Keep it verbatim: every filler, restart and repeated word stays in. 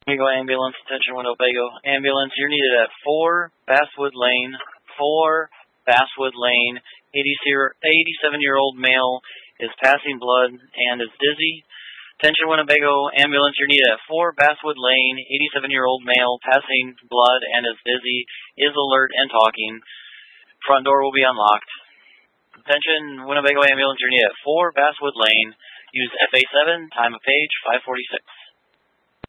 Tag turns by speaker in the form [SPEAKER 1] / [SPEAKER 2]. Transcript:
[SPEAKER 1] Winnebago ambulance, attention Winnebago ambulance. You're needed at four Basswood Lane. four Basswood Lane. eighty-seven-year-old male is passing blood and is dizzy. Attention Winnebago ambulance. You're needed at four Basswood Lane. eighty-seven-year-old male passing blood and is dizzy. Is alert and talking. Front door will be unlocked. Attention Winnebago ambulance. You're needed at four Basswood Lane. Use F A seven. Time of page five forty-six.